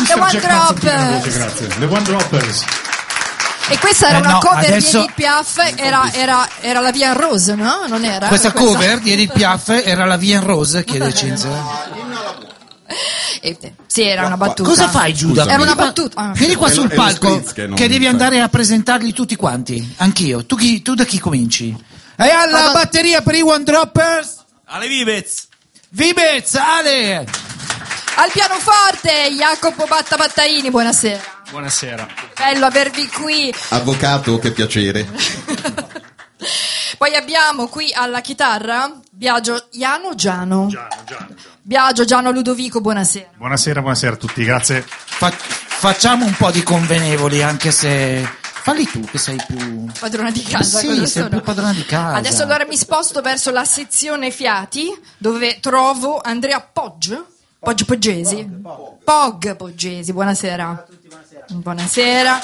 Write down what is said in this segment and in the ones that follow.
Mr. One Jack Mazzantini, Droppers. grazie. The One Droppers. E questa era una no, cover adesso- di Edith Piaf, era la Via Rose, no? Non era? Questa cover di Edith Piaf era la Vie en Rose, chiede Cinzia. Sì, era una battuta. Cosa fai, Giuda? Era una battuta. Vieni qua È sul lo palco spritz che non che devi fai. andare a presentarli tutti quanti. Anch'io. Tu da chi cominci? E alla batteria per i One Droppers? Ale Vivez. Vibez, Ale! Al pianoforte Jacopo Battaini, buonasera. Buonasera. Bello avervi qui. Avvocato, che piacere. Poi abbiamo qui alla chitarra Biagio Giano. Biagio Giano Ludovico, buonasera. Buonasera a tutti, grazie. Facciamo un po' di convenevoli, anche se... Falli tu, che sei più... Padrona di casa. Sì, cosa sei sono? più padrona di casa. Adesso allora mi sposto verso la sezione fiati, dove trovo Andrea Poggesi. Poggesi, buonasera. Buonasera.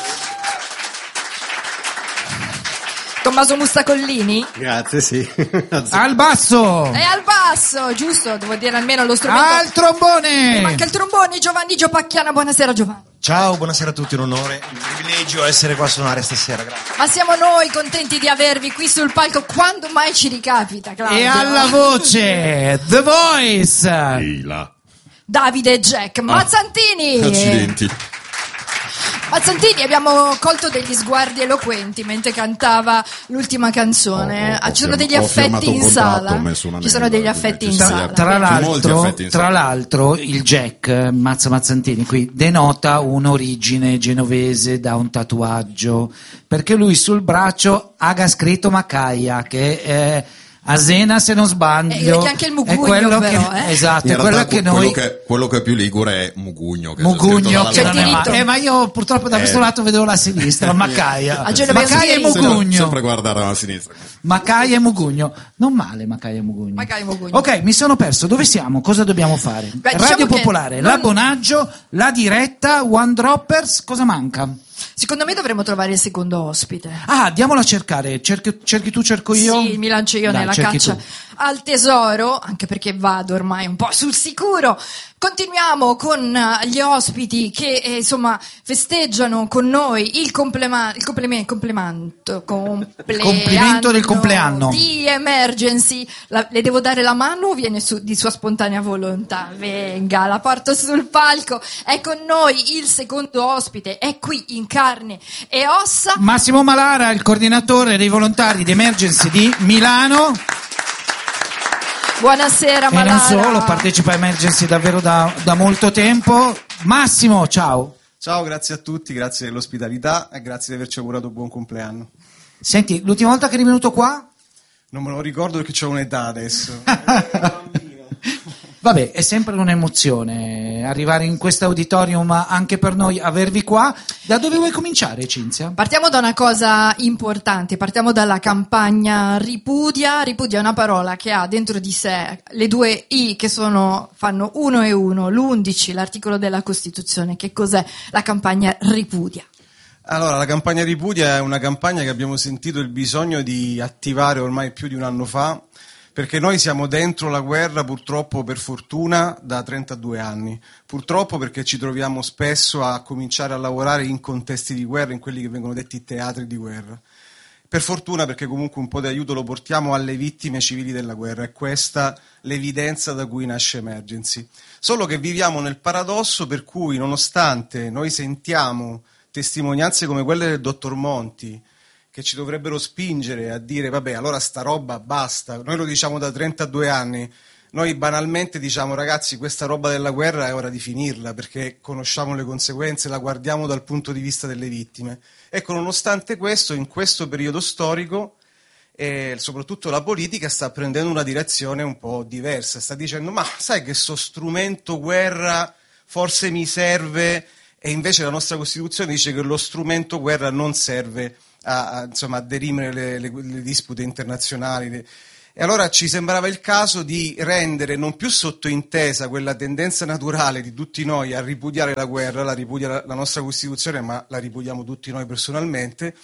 Tommaso Mustacollini Grazie, sì. Al basso! è al basso, giusto? Devo dire almeno lo strumento. Al trombone! Manca il trombone, Giovanni Giopacchiana, buonasera Giovanni. Ciao, buonasera a tutti, un onore, un privilegio essere qua a suonare stasera, grazie. Ma siamo noi contenti di avervi qui sul palco, quando mai ci ricapita, Claudio? E alla voce, The Voice! Ehi là. Davide e Jack Mazzantini. Accidenti. Mazzantini, abbiamo colto degli sguardi eloquenti mentre cantava l'ultima canzone. Ci sono degli ho affetti firmato un in contratto, sala. ho messo un Ci sono anello, degli affetti in ci sono sala. molti affetti in Tra sala. l'altro, il Jack Mazzantini qui denota un'origine genovese da un tatuaggio, perché lui sul braccio ha scritto Macaia, che è Asena, se non sbaglio. che anche il Mugugno, è quello però, che, eh. esatto, In è quello realtà che noi... quello che è più ligure è Mugugno. Che Mugugno, c'è che non è diritto. ma io purtroppo da questo lato vedo la sinistra, Macaia. A Genovese Macaia e diritto. Mugugno. Sempre guardare alla sinistra. Macaia e Mugugno. Non male Macaia e Mugugno. Macaia e Mugugno. Ok, mi sono perso. Dove siamo? Cosa dobbiamo fare? Diciamo Radio che Popolare, non- l'abbonaggio, la diretta, One Droppers, cosa manca? Secondo me dovremmo trovare il secondo ospite. Ah, diamolo a cercare. Cerchi tu, cerco io? Sì, mi lancio io Dai, nella cerchi caccia tu. al tesoro, anche perché vado ormai un po' sul sicuro. Continuiamo con gli ospiti che insomma festeggiano con noi il complimento del compleanno di Emergency. Le devo dare la mano o viene di sua spontanea volontà? Venga, la porto sul palco. È con noi il secondo ospite, è qui in carne e ossa. Massimo Malara, il coordinatore dei volontari di Emergency di Milano. Buonasera E Malara. non solo, partecipa a Emergency davvero da molto tempo. Massimo, ciao. Ciao, grazie a tutti, grazie dell'ospitalità e grazie di averci augurato buon compleanno. Senti, l'ultima volta che eri venuto qua? Non me lo ricordo perché ho un'età adesso. Vabbè, è sempre un'emozione arrivare in questo auditorium, ma anche per noi avervi qua. Da dove vuoi cominciare, Cinzia? Partiamo da una cosa importante, partiamo dalla campagna Ripudia. Ripudia è una parola che ha dentro di sé le due I che fanno 1 e 1, l'11, l'articolo della Costituzione. Che cos'è la campagna Ripudia? Allora, la campagna Ripudia è una campagna che abbiamo sentito il bisogno di attivare ormai più di un anno fa, perché noi siamo dentro la guerra, purtroppo, per fortuna, da 32 anni. Purtroppo perché ci troviamo spesso a cominciare a lavorare in contesti di guerra, in quelli che vengono detti teatri di guerra. Per fortuna perché comunque un po' di aiuto lo portiamo alle vittime civili della guerra, è questa l'evidenza da cui nasce Emergency. Solo che viviamo nel paradosso per cui, nonostante noi sentiamo testimonianze come quelle del dottor Monti, che ci dovrebbero spingere a dire vabbè, allora sta roba basta, noi lo diciamo da 32 anni, noi banalmente diciamo ragazzi questa roba della guerra è ora di finirla perché conosciamo le conseguenze, la guardiamo dal punto di vista delle vittime. Ecco, nonostante questo, in questo periodo storico, soprattutto la politica sta prendendo una direzione un po' diversa, sta dicendo ma sai che sto strumento guerra forse mi serve, e invece la nostra Costituzione dice che lo strumento guerra non serve a derimere le dispute internazionali. E allora ci sembrava il caso di rendere non più sottointesa quella tendenza naturale di tutti noi a ripudiare la guerra, la ripudia la nostra Costituzione, ma la ripudiamo tutti noi personalmente,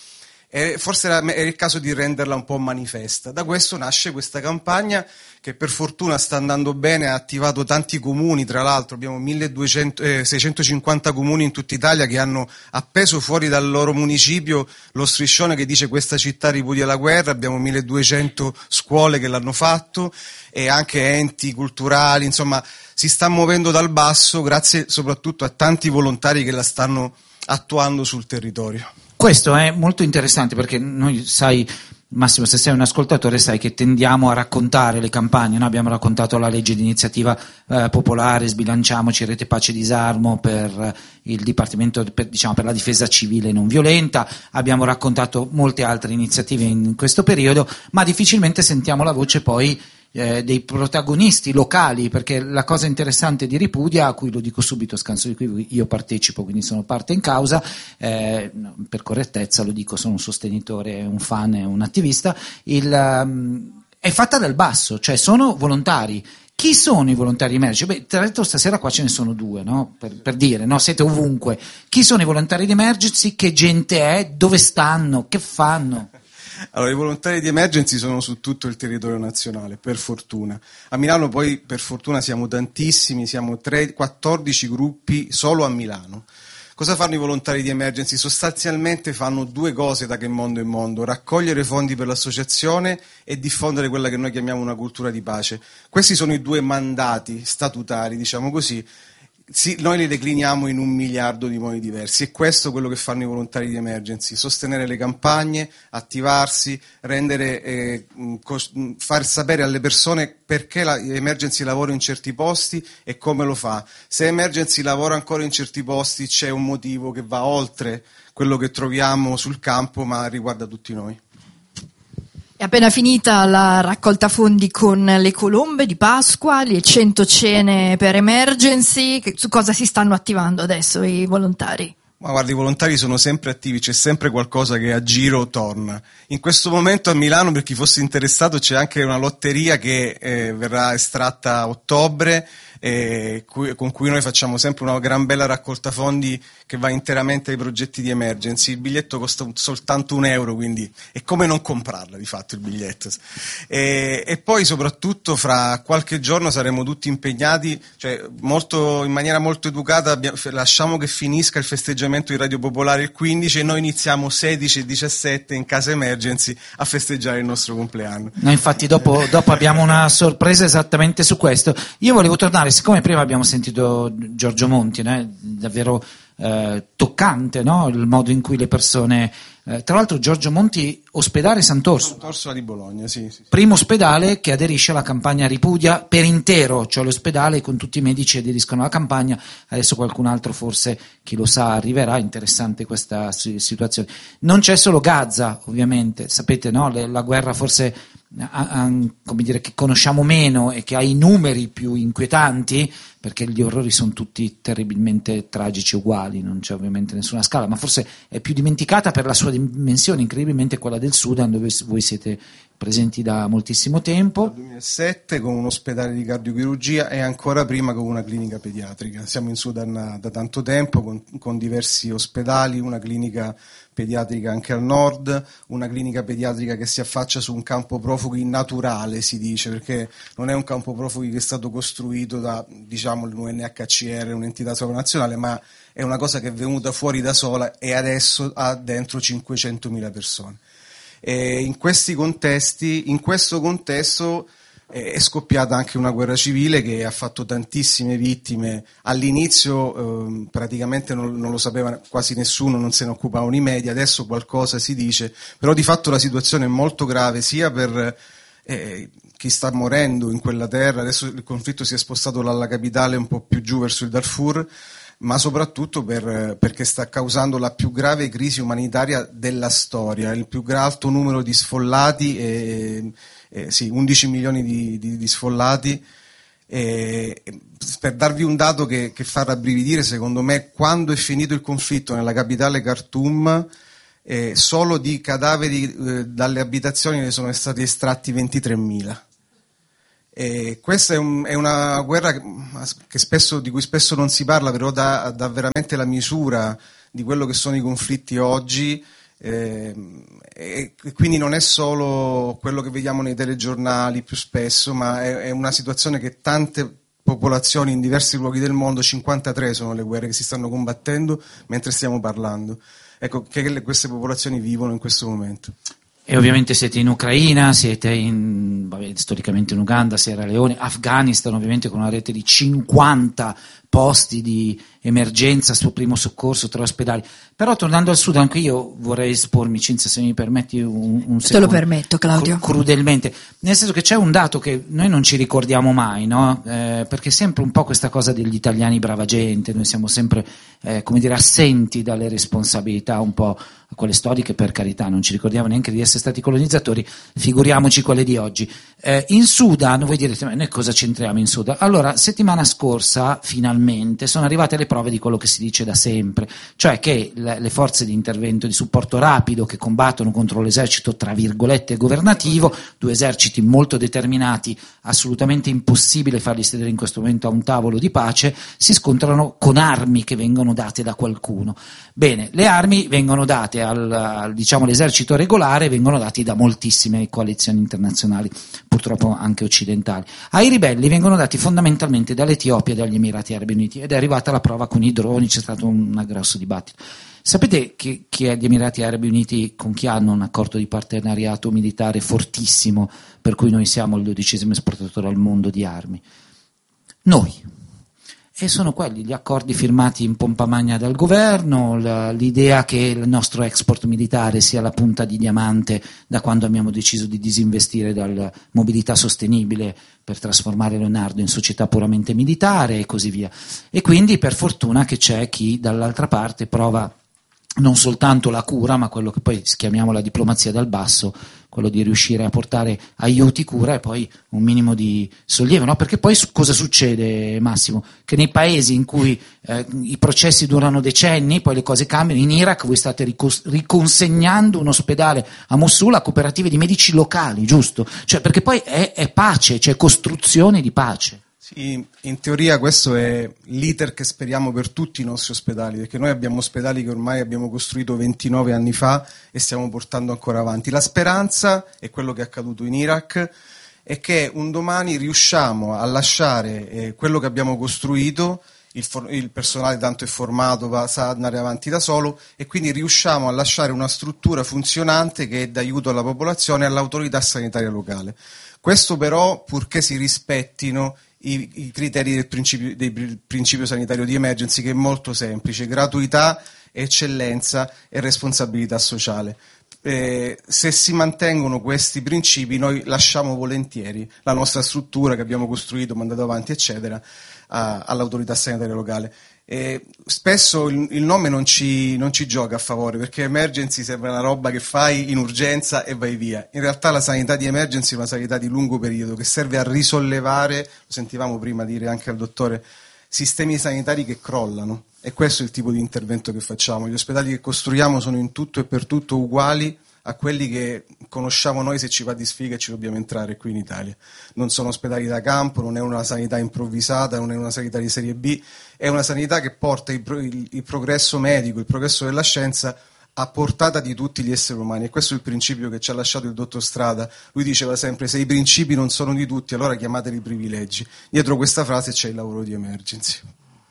e forse era il caso di renderla un po' manifesta. Da questo nasce questa campagna che per fortuna sta andando bene, ha attivato tanti comuni, tra l'altro abbiamo 650 comuni in tutta Italia che hanno appeso fuori dal loro municipio lo striscione che dice questa città ripudia la guerra, abbiamo 1200 scuole che l'hanno fatto e anche enti culturali, insomma si sta muovendo dal basso grazie soprattutto a tanti volontari che la stanno attuando sul territorio. Questo è molto interessante perché noi, sai, Massimo, se sei un ascoltatore sai che tendiamo a raccontare le campagne, noi abbiamo raccontato la legge di iniziativa popolare, Sbilanciamoci, Rete Pace Disarmo per il Dipartimento per la difesa civile non violenta, abbiamo raccontato molte altre iniziative in questo periodo, ma difficilmente sentiamo la voce poi dei protagonisti locali, perché la cosa interessante di Ripudia, a cui lo dico subito, scanso di cui io partecipo, quindi sono parte in causa, per correttezza lo dico, sono un sostenitore, un fan e un attivista, è fatta dal basso, cioè sono volontari. Chi sono i volontari di Emergency? Beh, tra l'altro stasera qua ce ne sono due, no? Per dire, no? Siete ovunque. Chi sono i volontari di Emergency? Che gente è? Dove stanno? Che fanno? Allora, i volontari di Emergency sono su tutto il territorio nazionale, per fortuna. A Milano poi, per fortuna, siamo tantissimi, siamo 14 gruppi solo a Milano. Cosa fanno i volontari di Emergency? Sostanzialmente fanno due cose da Che Mondo è Mondo: raccogliere fondi per l'associazione e diffondere quella che noi chiamiamo una cultura di pace. Questi sono i due mandati statutari, diciamo così. Sì, noi li decliniamo in 1 miliardo di modi diversi e questo è quello che fanno i volontari di Emergency: sostenere le campagne, attivarsi, far sapere alle persone perché Emergency lavora in certi posti e come lo fa. Se Emergency lavora ancora in certi posti c'è un motivo che va oltre quello che troviamo sul campo, ma riguarda tutti noi. È appena finita la raccolta fondi con le colombe di Pasqua, le 100 cene per Emergency. Su cosa si stanno attivando adesso i volontari? Ma guarda, i volontari sono sempre attivi, c'è sempre qualcosa che a giro torna. In questo momento a Milano, per chi fosse interessato, c'è anche una lotteria che verrà estratta a ottobre, con cui noi facciamo sempre una gran bella raccolta fondi che va interamente ai progetti di Emergency. Il biglietto costa soltanto €1, quindi è come non comprarla di fatto il biglietto. E poi soprattutto fra qualche giorno saremo tutti impegnati, cioè in maniera molto educata, lasciamo che finisca il festeggiamento di Radio Popolare il 15 e noi iniziamo 16 e 17 in casa Emergency a festeggiare il nostro compleanno. Noi infatti dopo abbiamo una sorpresa esattamente su questo. Io volevo tornare, siccome prima abbiamo sentito Giorgio Monti, no? Davvero toccante, no? Il modo in cui le persone, tra l'altro Giorgio Monti, ospedale Sant'Orsola. Sant'Orsola di Bologna, sì. Primo ospedale che aderisce alla campagna Ripudia per intero, cioè l'ospedale con tutti i medici aderiscono alla campagna, adesso qualcun altro forse, chi lo sa, arriverà. Interessante questa situazione. Non c'è solo Gaza, ovviamente, sapete, no? La guerra forse come dire, che conosciamo meno e che ha i numeri più inquietanti, perché gli orrori sono tutti terribilmente tragici uguali, non c'è ovviamente nessuna scala, ma forse è più dimenticata per la sua dimensione, incredibilmente quella del Sudan, dove voi siete presenti da moltissimo tempo. Dal 2007 con un ospedale di cardiochirurgia e ancora prima con una clinica pediatrica. Siamo in Sudan da tanto tempo con diversi ospedali, una clinica pediatrica anche al nord, una clinica pediatrica che si affaccia su un campo profughi naturale, si dice, perché non è un campo profughi che è stato costruito da, diciamo, l'UNHCR, un'entità sovranazionale, ma è una cosa che è venuta fuori da sola e adesso ha dentro 500.000 persone. E in questo contesto è scoppiata anche una guerra civile che ha fatto tantissime vittime. All'inizio praticamente non lo sapeva quasi nessuno, non se ne occupavano i media, adesso qualcosa si dice, però di fatto la situazione è molto grave sia per chi sta morendo in quella terra. Adesso il conflitto si è spostato dalla capitale un po' più giù verso il Darfur, ma soprattutto perché sta causando la più grave crisi umanitaria della storia, il più alto numero di sfollati, 11 milioni di sfollati. Per darvi un dato che fa rabbrividire, secondo me, quando è finito il conflitto nella capitale Khartoum, solo di cadaveri dalle abitazioni ne sono stati estratti 23.000. Questa è una guerra di cui spesso non si parla, però dà veramente la misura di quello che sono i conflitti oggi. E quindi non è solo quello che vediamo nei telegiornali più spesso, ma è una situazione che tante popolazioni in diversi luoghi del mondo, 53 sono le guerre che si stanno combattendo mentre stiamo parlando, ecco, che queste popolazioni vivono in questo momento. E ovviamente siete in Ucraina, siete storicamente in Uganda, Sierra Leone, Afghanistan, ovviamente con una rete di 50 posti di emergenza su primo soccorso, 3 ospedali. Però tornando al Sudan, anche io vorrei espormi, Cinzia, se mi permetti un secondo. Te lo permetto, Claudio. Crudelmente, nel senso che c'è un dato che noi non ci ricordiamo mai, no? Perché è sempre un po' questa cosa degli italiani brava gente, noi siamo sempre assenti dalle responsabilità un po' quelle storiche, per carità, non ci ricordiamo neanche di essere stati colonizzatori, figuriamoci quelle di oggi. In Sudan, voi direte, ma noi cosa c'entriamo in Sudan? Allora, settimana scorsa, finalmente, sono arrivate le prove di quello che si dice da sempre, cioè che le forze di intervento di supporto rapido che combattono contro l'esercito, tra virgolette, governativo, 2 eserciti molto determinati, assolutamente impossibile farli sedere in questo momento a un tavolo di pace, si scontrano con armi che vengono date da qualcuno. Bene, le armi vengono date all'esercito regolare, vengono dati da moltissime coalizioni internazionali, purtroppo anche occidentali. Ai ribelli vengono dati fondamentalmente dall'Etiopia e dagli Emirati Arabi Uniti, ed è arrivata la prova con i droni, c'è stato un grosso dibattito. Sapete che gli Emirati Arabi Uniti con chi hanno un accordo di partenariato militare fortissimo, per cui noi siamo il 12° esportatore al mondo di armi? Noi. E sono quelli gli accordi firmati in pompa magna dal governo, l'idea che il nostro export militare sia la punta di diamante da quando abbiamo deciso di disinvestire dalla mobilità sostenibile per trasformare Leonardo in società puramente militare e così via. E quindi per fortuna che c'è chi dall'altra parte prova non soltanto la cura, ma quello che poi chiamiamo la diplomazia dal basso, quello di riuscire a portare aiuti, cura e poi un minimo di sollievo, no? Perché poi cosa succede, Massimo? Che nei paesi in cui i processi durano decenni, poi le cose cambiano. In Iraq voi state riconsegnando un ospedale a Mosul a cooperative di medici locali, giusto? Cioè, perché poi è pace, c'è costruzione di pace. Sì, in teoria questo è l'iter che speriamo per tutti i nostri ospedali, perché noi abbiamo ospedali che ormai abbiamo costruito 29 anni fa e stiamo portando ancora avanti. La speranza, è quello che è accaduto in Iraq, è che un domani riusciamo a lasciare quello che abbiamo costruito, il personale tanto è formato, sa andare avanti da solo, e quindi riusciamo a lasciare una struttura funzionante che è d'aiuto alla popolazione e all'autorità sanitaria locale. Questo però purché si rispettino i criteri del principio sanitario di emergency, che è molto semplice: gratuità, eccellenza e responsabilità sociale. Se si mantengono questi principi, noi lasciamo volentieri la nostra struttura che abbiamo costruito, mandato avanti eccetera all'autorità sanitaria locale. Spesso il nome non ci gioca a favore, perché emergency sembra una roba che fai in urgenza e vai via. In realtà la sanità di emergency è una sanità di lungo periodo che serve a risollevare, lo sentivamo prima dire anche al dottore, sistemi sanitari che crollano, e questo è il tipo di intervento che facciamo. Gli ospedali che costruiamo sono in tutto e per tutto uguali a quelli che conosciamo noi se ci va di sfiga e ci dobbiamo entrare qui in Italia. Non sono ospedali da campo, non è una sanità improvvisata, non è una sanità di serie B, è una sanità che porta il progresso medico, il progresso della scienza a portata di tutti gli esseri umani, e questo è il principio che ci ha lasciato il dottor Strada. Lui diceva sempre: se i principi non sono di tutti, allora chiamateli privilegi. Dietro questa frase c'è il lavoro di emergency.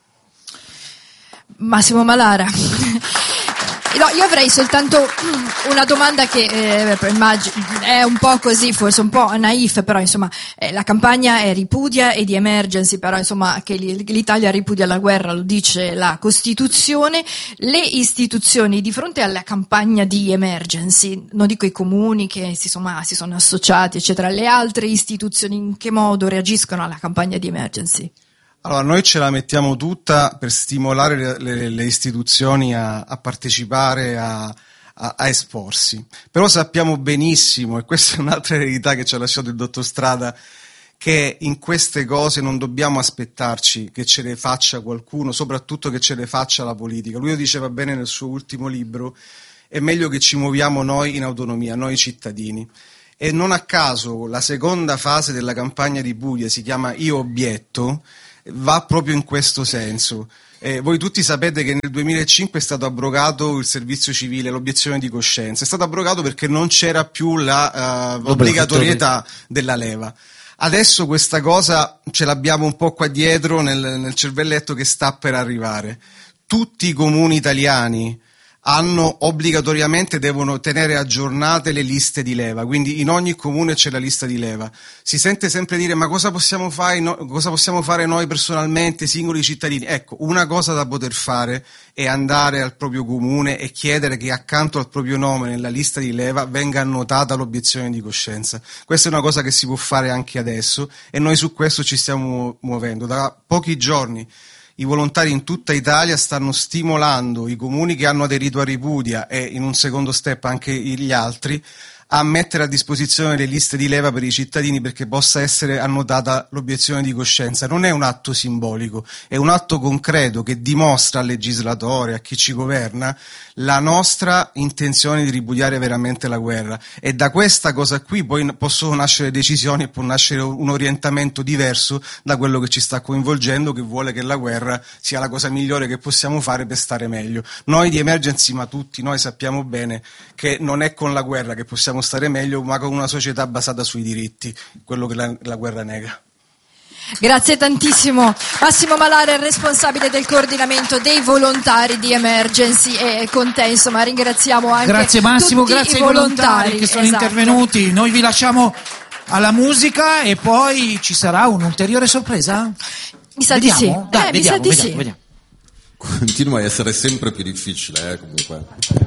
Massimo Malara. No, io avrei soltanto una domanda che immagino è un po' così, forse un po' naif, però insomma la campagna è ripudia e di emergency, però insomma che l'Italia ripudia la guerra lo dice la Costituzione. Le istituzioni di fronte alla campagna di emergency, non dico i comuni che si sono associati eccetera, le altre istituzioni in che modo reagiscono alla campagna di emergency? Allora, noi ce la mettiamo tutta per stimolare le istituzioni a partecipare, a esporsi. Però sappiamo benissimo, e questa è un'altra eredità che ci ha lasciato il dottor Strada, che in queste cose non dobbiamo aspettarci che ce le faccia qualcuno, soprattutto che ce le faccia la politica. Lui lo diceva bene nel suo ultimo libro: è meglio che ci muoviamo noi in autonomia, noi cittadini. E non a caso la seconda fase della campagna di Puglia si chiama Io obietto, va proprio in questo senso. Voi tutti sapete che nel 2005 è stato abrogato il servizio civile, l'obiezione di coscienza. È stato abrogato perché non c'era più l'obbligatorietà della leva. Adesso questa cosa ce l'abbiamo un po' qua dietro nel cervelletto che sta per arrivare. Tutti i comuni italiani devono tenere aggiornate le liste di leva, quindi in ogni comune c'è la lista di leva. Si sente sempre dire: ma cosa possiamo fare noi personalmente, singoli cittadini? Ecco, una cosa da poter fare è andare al proprio comune e chiedere che accanto al proprio nome nella lista di leva venga annotata l'obiezione di coscienza. Questa è una cosa che si può fare anche adesso e noi su questo ci stiamo muovendo. Da pochi giorni i volontari in tutta Italia stanno stimolando i comuni che hanno aderito a Ripudia e in un secondo step anche gli altri a mettere a disposizione le liste di leva per i cittadini perché possa essere annotata l'obiezione di coscienza. Non è un atto simbolico, è un atto concreto che dimostra al legislatore, a chi ci governa, la nostra intenzione di ripudiare veramente la guerra. E da questa cosa qui poi possono nascere decisioni e può nascere un orientamento diverso da quello che ci sta coinvolgendo, che vuole che la guerra sia la cosa migliore che possiamo fare per stare meglio. Noi di Emergency, ma tutti noi sappiamo bene che non è con la guerra che possiamo stare meglio, ma con una società basata sui diritti, quello che la guerra nega. Grazie tantissimo. Massimo Malare è il responsabile del coordinamento dei volontari di Emergency e con te insomma ringraziamo anche grazie Massimo, tutti grazie i ai volontari che sono esatto. intervenuti. Noi vi lasciamo alla musica e poi ci sarà un'ulteriore sorpresa? Mi sa di sì. Dai, mi sa di sì. Continua a essere sempre più difficile, comunque.